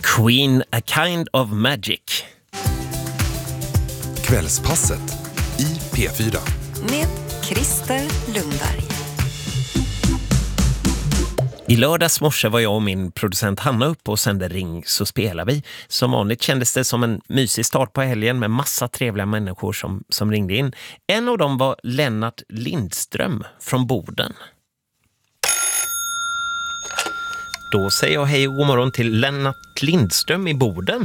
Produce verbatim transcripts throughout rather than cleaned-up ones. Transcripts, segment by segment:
Queen, A Kind of Magic. Kvällspasset i P fyra. Med Christer Lundberg. I lördags morse var jag och min producent Hanna upp och sände Ring så spelar vi. Som vanligt kändes det som en mysig start på helgen med massa trevliga människor som, som ringde in. En av dem var Lennart Lindström från Boden. Då säger jag hej och god morgon till Lennart Lindström i Boden.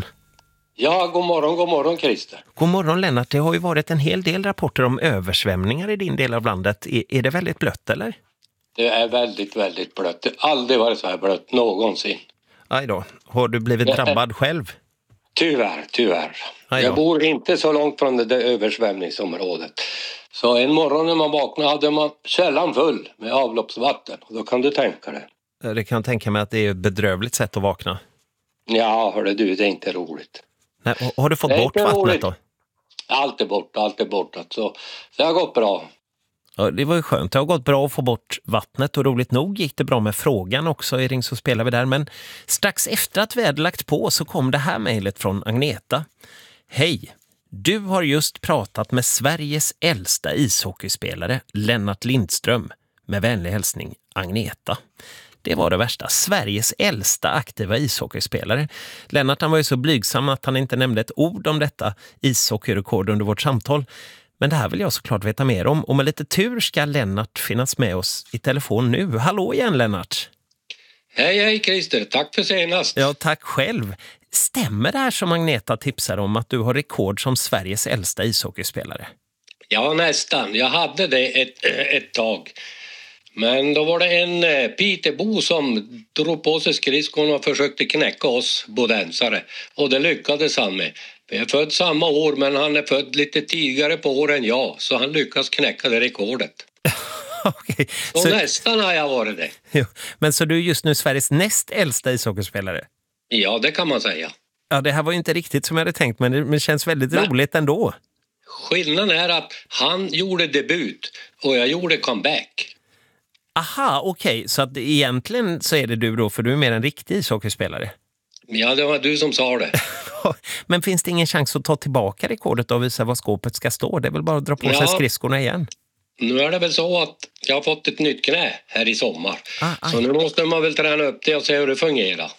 Ja, god morgon, god morgon Christer. God morgon Lennart, det har ju varit en hel del rapporter om översvämningar i din del av landet. Är, är det väldigt blött eller? Det är väldigt, väldigt blött. Det har aldrig varit så här blött någonsin. Aj då, har du blivit drabbad själv? Tyvärr, tyvärr. Jag bor inte så långt från det där översvämningsområdet. Så en morgon när man vaknade hade man källan full med avloppsvatten. Och då kan du tänka det. Det kan jag tänka mig att det är ett bedrövligt sätt att vakna. Ja, hörde du, det är inte roligt. Nej, har du fått bort vattnet roligt. Då? Allt är borta, allt är borta. Så, så det har gått bra. Ja, det var ju skönt. Det har gått bra att få bort vattnet och roligt nog gick det bra med frågan också i Ring så spelar vi där. Men strax efter att vi hade lagt på så kom det här mejlet från Agneta. Hej! Du har just pratat med Sveriges äldsta ishockeyspelare Lennart Lindström. Med vänlig hälsning Agneta. Det var det värsta. Sveriges äldsta aktiva ishockeyspelare. Lennart han var ju så blygsam att han inte nämnde ett ord om detta ishockeyrekord under vårt samtal. Men det här vill jag såklart veta mer om. Och med lite tur ska Lennart finnas med oss i telefon nu. Hallå igen Lennart! Hej hej Christer, tack för senast. Ja, tack själv. Stämmer det här som Agneta tipsar om att du har rekord som Sveriges äldsta ishockeyspelare? Ja, nästan. Jag hade det ett, ett tag. Men då var det en eh, Pitebo som drog på sig skridskorna och försökte knäcka oss bodensare. Och det lyckades han med. Vi är född samma år men han är född lite tidigare på år än jag. Så han lyckas knäcka det rekordet. Okay. Så, så nästan har jag varit det. Jo, men så du är just nu Sveriges näst äldsta ishockeyspelare? Ja, det kan man säga. Ja, det här var ju inte riktigt som jag hade tänkt men det, men det känns väldigt men roligt ändå. Skillnaden är att han gjorde debut och jag gjorde comeback. Aha, okej. Okay. Så att egentligen så är det du då, för du är mer en riktig ishockeyspelare. Ja, det var du som sa det. Men finns det ingen chans att ta tillbaka rekordet och visa vad skåpet ska stå? Det är väl bara att dra på ja. sig skridskorna igen? Nu är det väl så att jag har fått ett nytt knä här i sommar. Ah, så nu måste man väl träna upp det och se hur det fungerar.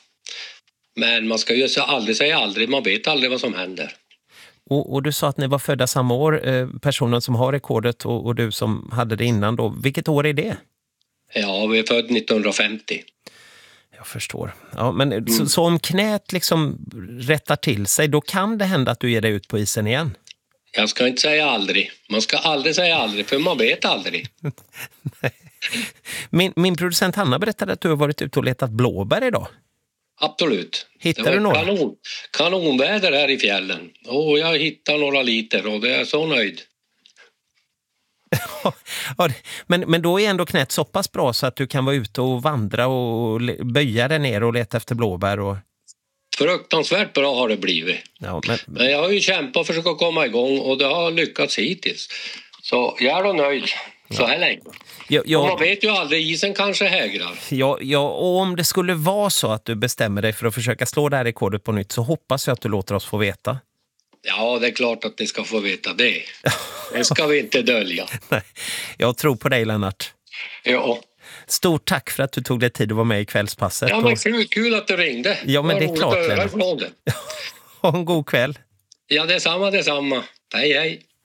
Men man ska ju aldrig säga aldrig, man vet aldrig vad som händer. Och, och du sa att ni var födda samma år, eh, personen som har rekordet och, och du som hade det innan då. Vilket år är det? Ja, vi är född nittonhundrafemtio. Jag förstår. Ja, men mm. så, så om knät liksom rättar till sig, då kan det hända att du ger dig ut på isen igen? Jag ska inte säga aldrig. Man ska aldrig säga aldrig, för man vet aldrig. min, min producent Hanna berättade att du har varit ute och letat blåbär idag. Absolut. Hittar du några? Kanon, kanonväder här i fjällen. Och jag hittar några liter och det är så nöjd. Ja, men, men då är ändå knät så pass bra så att du kan vara ute och vandra och böja dig ner och leta efter blåbär. Och... Fruktansvärt bra har det blivit. Ja, men... men jag har ju kämpat för att försöka komma igång och det har lyckats hittills. Så jag är då nöjd så här länge. Ja, ja... Och man vet ju aldrig, isen kanske hägrar. Ja, ja, och om det skulle vara så att du bestämmer dig för att försöka slå det här rekordet på nytt så hoppas jag att du låter oss få veta. Ja, det är klart att ni ska få veta det. Det ska vi inte dölja. Nej, jag tror på dig Lennart. Ja. Stort tack för att du tog dig tid att vara med i kvällspasset. Ja, men kul, kul att du ringde. Ja, men det är klart. Lennart. Ha en god kväll. Ja, detsamma, detsamma. Hej, hej.